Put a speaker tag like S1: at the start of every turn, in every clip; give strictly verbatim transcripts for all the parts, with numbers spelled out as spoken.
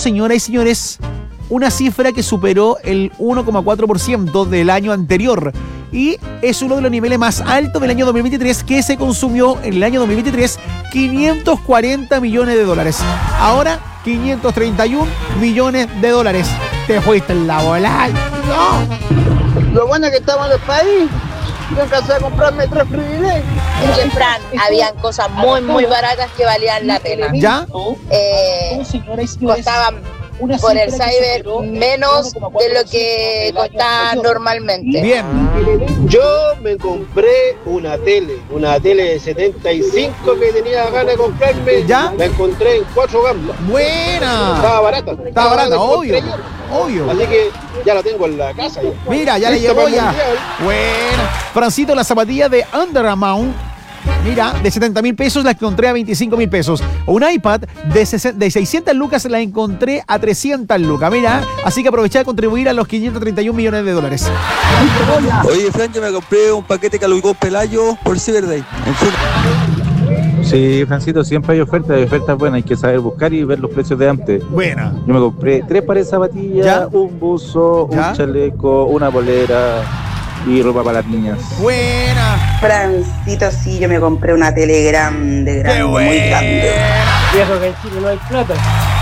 S1: señoras y señores, una cifra que superó el uno coma cuatro por ciento del año anterior. Y es uno de los niveles más altos del año dos mil veintitrés, que se consumió en el año dos mil veintitrés quinientos cuarenta millones de dólares. Ahora, quinientos treinta y uno millones de dólares. Te fuiste en la bola.
S2: No. Lo bueno es que estamos en el país. Yo alcancé a comprarme tres privilegios.
S3: Es que, Fran, habían cosas muy, muy baratas que valían la pena.
S1: ¿Ya?
S3: Eh, costaban por el cyber menos de lo que costaba normalmente.
S1: Bien.
S2: Yo me compré una tele, una tele de setenta y cinco que tenía ganas de comprarme.
S1: ¿Ya?
S2: La encontré en cuatro gambas.
S1: Buena.
S2: Estaba barata.
S1: Estaba barata, obvio.
S2: Yo.
S1: Obvio.
S2: Así que ya la tengo en la casa. Ya.
S1: Mira, ya le
S2: Listo
S1: llegó
S2: para el
S1: ya.
S2: mundial.
S1: Buena. Francito, la zapatilla de Under Armour. Mira, de setenta mil pesos la encontré a veinticinco mil pesos. Un iPad de, de seiscientas lucas la encontré a trescientas lucas. Mira, así que aproveché de contribuir a los quinientos treinta y un millones de dólares.
S4: Oye, Fran, yo me compré un paquete Calugón Pelayo por Cyber Day. En fin.
S5: Sí, Francito, siempre hay ofertas, hay ofertas buenas, hay que saber buscar y ver los precios de antes.
S1: Buena.
S5: Yo me compré tres pares de zapatillas,
S1: ¿Ya?
S5: un buzo,
S1: ¿Ya?
S5: un chaleco, una polera y ropa para las niñas.
S1: Buena.
S6: Francito, sí, yo me compré una tele grande, grande,
S1: Qué
S6: muy grande.
S7: Viejo, que en Chile no hay plata.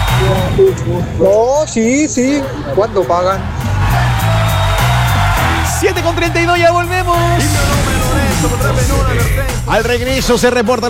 S2: No, sí, sí. ¿Cuándo pagan?
S1: siete con treinta y dos, ya volvemos. Al regreso se reporta